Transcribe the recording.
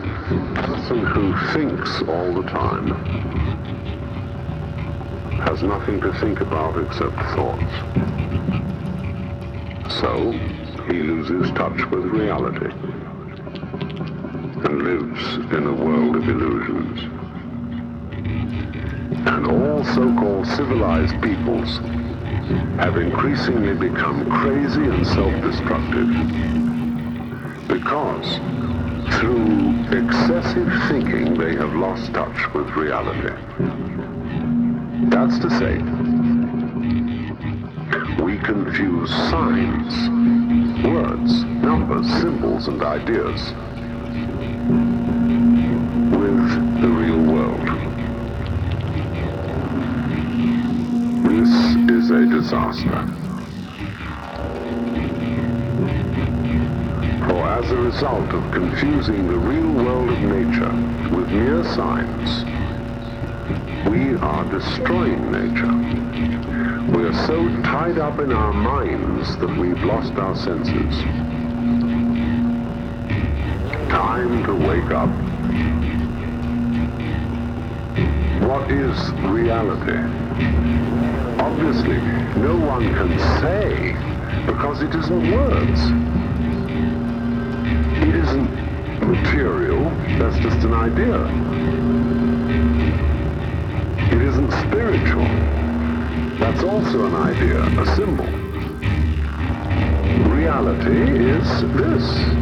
person who thinks all the time has nothing to think about except thoughts. So, he loses touch with reality and lives in a world of illusions. And all so-called civilized peoples have increasingly become crazy and self-destructive because through excessive thinking they have lost touch with reality. That's to say, we confuse signs, words, numbers, symbols, and ideas with the real world. This is a disaster. For as a result of confusing the real world of nature with mere signs, we are destroying nature. We are so tied up in our minds that we've lost our senses. Time to wake up. What is reality? Obviously, no one can say because it isn't words. It isn't material, that's just an idea. It isn't spiritual. That's also an idea, a symbol. Reality is this.